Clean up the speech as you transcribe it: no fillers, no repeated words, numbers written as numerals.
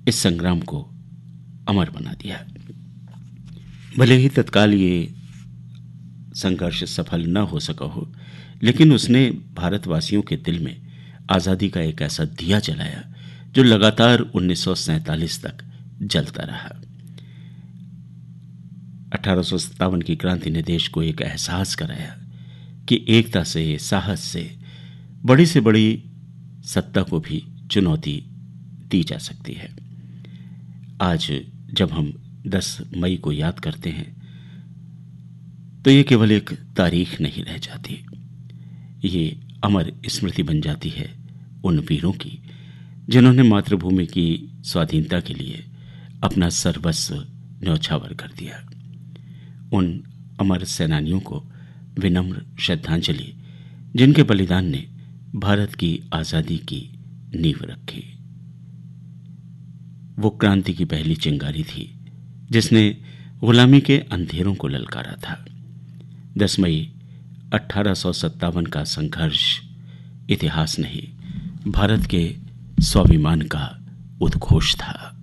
इस संग्राम को अमर बना दिया। भले ही तत्काल ये संघर्ष सफल न हो सका हो, लेकिन उसने भारतवासियों के दिल में आज़ादी का एक ऐसा दिया जलाया जो लगातार 1947 तक जलता रहा। 1857 की क्रांति ने देश को एक एहसास कराया कि एकता से, साहस से बड़ी से बड़ी सत्ता को भी चुनौती दी जा सकती है। आज जब हम 10 मई को याद करते हैं तो ये केवल एक तारीख नहीं रह जाती, ये अमर स्मृति बन जाती है उन वीरों की जिन्होंने मातृभूमि की स्वाधीनता के लिए अपना सर्वस्व न्यौछावर कर दिया। उन अमर सेनानियों को विनम्र श्रद्धांजलि जिनके बलिदान ने भारत की आज़ादी की नींव रखी। वो क्रांति की पहली चिंगारी थी जिसने गुलामी के अंधेरों को ललकारा था। 10 मई 1857 का संघर्ष इतिहास नहीं, भारत के स्वाभिमान का उद्घोष था।